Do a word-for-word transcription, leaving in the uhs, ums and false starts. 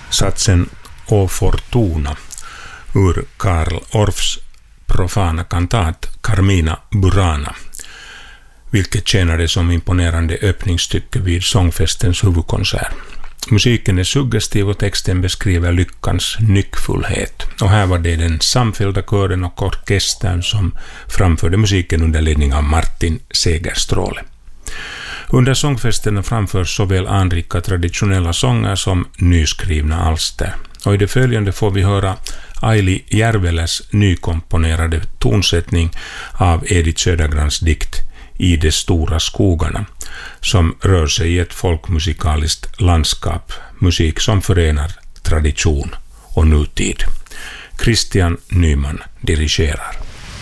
satsen O Fortuna ur Karl Orffs profana kantat Carmina Burana, vilket tjänade som imponerande öppningsstycke vid sångfestens huvudkonsert. Musiken är suggestiv och texten beskriver lyckans nyckfullhet. Och här var det den samfällda kören och orkestern som framförde musiken under ledning av Martin Segerstråle. Under sångfesten framförs såväl anrika traditionella sånger som nyskrivna alster. Och i det följande får vi höra Aili Järveläs nykomponerade tonsättning av Edith Södergrans dikt I de stora skogarna, som rör sig i ett folkmusikaliskt landskap, musik som förenar tradition och nutid. Christian Nyman dirigerar.